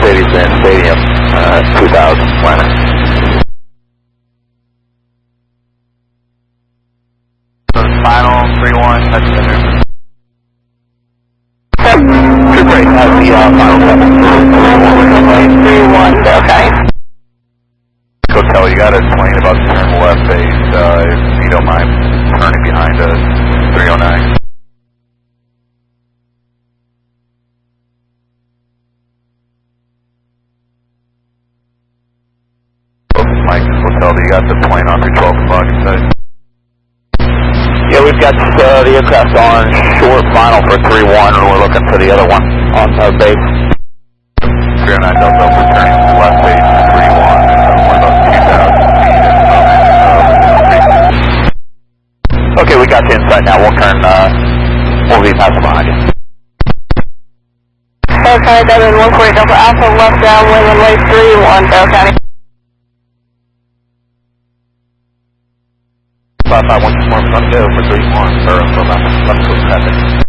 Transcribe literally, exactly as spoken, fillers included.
Mercedes-Benz Stadium, uh, two thousand planner. Final three one, touch center. Two great, that's the uh, final seven. three one, okay. Hotel, you got a plane about to turn left base, uh, if you don't mind turning behind us, three oh nine. Mike, Hotel, you got the plane on through twelve o'clock inside. Yeah, we've got uh, the aircraft on short final for three one, and we're looking for the other one on uh, base. three oh nine Delta, we're turning left base three one, uh, we're about two thousand feet at the moment. Uh, okay, we got you inside now, we'll turn, uh, we'll be passing behind you. Okay, Devin, one forty Delta Alpha, left downwind, runway three one, Bell County. five five one, just more front go for three one, or left coast traffic.